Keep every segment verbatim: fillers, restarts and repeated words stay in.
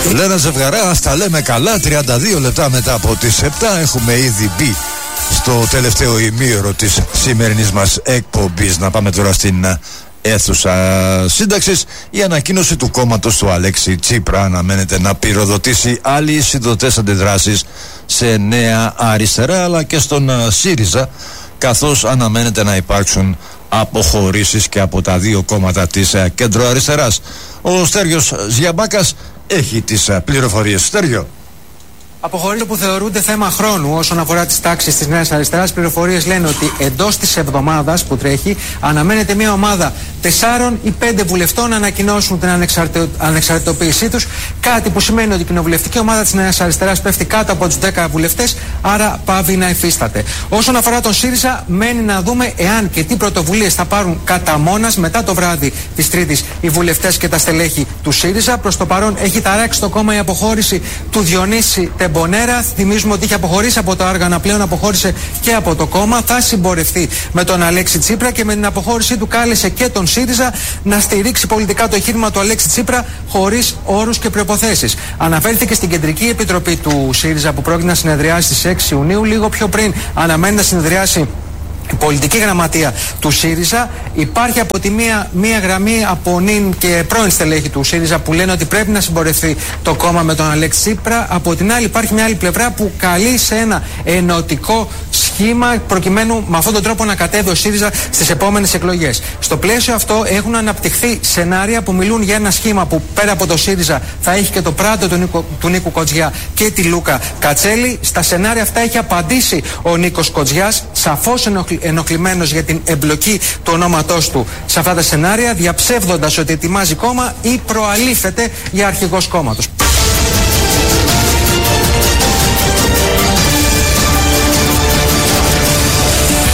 Λένα Ζευγαρά, τα λέμε καλά. τριάντα δύο λεπτά μετά από τις επτά έχουμε ήδη μπει στο τελευταίο ημίωρο της σημερινής μας εκπομπής. Να πάμε τώρα στην αίθουσα σύνταξης. Η ανακοίνωση του κόμματος του Αλέξη Τσίπρα αναμένεται να πυροδοτήσει άλλοι συνδοτές αντιδράσεις σε Νέα Αριστερά αλλά και στον ΣΥΡΙΖΑ, καθώς αναμένεται να υπάρξουν αποχωρήσεις και από τα δύο κόμματα της κέντρο-αριστεράς. Ο Στέργιος Ζιαμπάκας έχει τις πληροφορίες. Στέργιο. Αποχωρήσεις που θεωρούνται θέμα χρόνου όσον αφορά τις τάξεις της Νέας Αριστεράς. Πληροφορίες λένε ότι εντός της εβδομάδας που τρέχει αναμένεται μια ομάδα τεσσάρων ή πέντε βουλευτών να ανακοινώσουν την ανεξαρτε... ανεξαρτητοποίησή τους. Κάτι που σημαίνει ότι η κοινοβουλευτική ομάδα της Νέας Αριστεράς πέφτει κάτω από τους δέκα βουλευτές, άρα πάβει να υφίσταται. Όσον αφορά τον ΣΥΡΙΖΑ, μένει να δούμε εάν και τι πρωτοβουλίες θα πάρουν κατά μόνας μετά το βράδυ της Τρίτης οι βουλευτές και τα στελέχη του ΣΥΡΙΖΑ. Προς το παρόν έχει ταράξει το κόμμα η αποχώρηση του Διονύση Τεμπονέρα. Θυμίζουμε ότι είχε αποχωρήσει από το Άργανα, πλέον αποχώρησε και από το κόμμα. Θα συμπορευτεί με τον Αλέξη Τσίπρα και με την αποχώρησή του κάλεσε και τον ΣΥΡΙΖΑ να στηρίξει πολιτικά το εγχείρημα του Αλέξη Τσίπρα χωρίς όρους και προϋποθέσεις. Αναφέρθηκε στην Κεντρική Επιτροπή του ΣΥΡΙΖΑ που πρόκειται να συνεδριάσει στις έξι Ιουνίου. Λίγο πιο πριν αναμένει να συνεδριάσει η πολιτική γραμματεία του ΣΥΡΙΖΑ. Υπάρχει από τη μία, μία γραμμή από νυν και πρώην στελέχη του ΣΥΡΙΖΑ που λένε ότι πρέπει να συμπορευτεί το κόμμα με τον Αλέξη Τσίπρα. Από την άλλη υπάρχει μια άλλη πλευρά που καλεί σε ένα ενωτικό σχήμα προκειμένου με αυτόν τον τρόπο να κατέβει ο ΣΥΡΙΖΑ στις επόμενες εκλογές. Στο πλαίσιο αυτό έχουν αναπτυχθεί σενάρια που μιλούν για ένα σχήμα που πέρα από το ΣΥΡΙΖΑ θα έχει και το πράτο του Νίκο, του Νίκου Κοτζιά και τη Λούκα Κατσέλη. Στα σενάρια αυτά έχει απαντήσει ο Νίκος Κοτζιάς, σαφώς ενοχλημένος για την εμπλοκή του ονόματός του σε αυτά τα σενάρια, διαψεύδοντας ότι ετοιμάζει κόμμα ή προαλήφεται για αρχηγός κόμματος.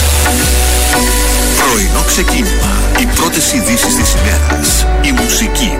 Πρωινό ξεκίνημα. Οι πρώτες ειδήσεις της ημέρας. Η μουσική